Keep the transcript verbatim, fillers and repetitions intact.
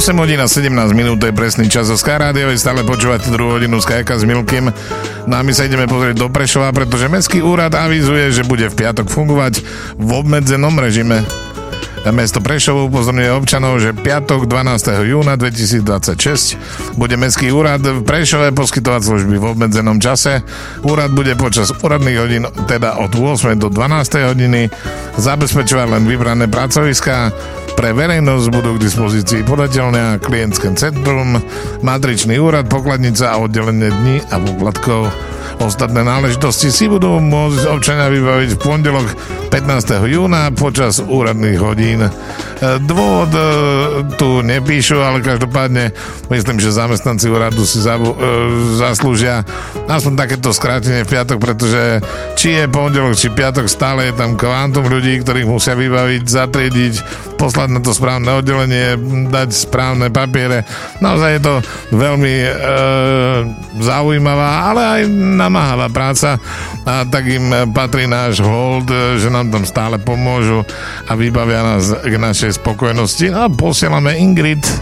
osem hodín a sedemnásť minút, to je presný čas. Zo Sky Rádia stále počúvate druhú hodinu Skyka s Milkym. No a my sa ideme pozrieť do Prešova, pretože Mestský úrad avizuje, že bude v piatok fungovať v obmedzenom režime. Mesto Prešov upozorňuje občanov, že piatok dvanásteho júna dvetisícdvadsaťšesť bude Mestský úrad v Prešove poskytovať služby v obmedzenom čase. Úrad bude počas úradných hodín, teda od ôsmej do dvanástej hodiny, zabezpečovať len vybrané pracoviská. Pre verejnosť budú k dispozícii podateľné a klientské centrum, matričný úrad, pokladnica a oddelenie dní a poplatkov. Ostatné náležitosti si budú môcť občania vybaviť v pondelok pätnásteho júna počas úradných hodín. Dôvod tu nepíšu, ale každopádne myslím, že zamestnanci úradu si zabu- zaslúžia aspoň takéto skrátenie v piatok, pretože či je pondelok, či piatok, stále je tam kvantum ľudí, ktorých musia vybaviť, zatriediť, poslať na to správne oddelenie, dať správne papiere. Naozaj je to veľmi e, zaujímavá, ale aj namáhavá práca a tak im patrí náš hold, že nám tam stále pomôžu a vybavia nás k našej spokojnosti. A posielame Ingrid.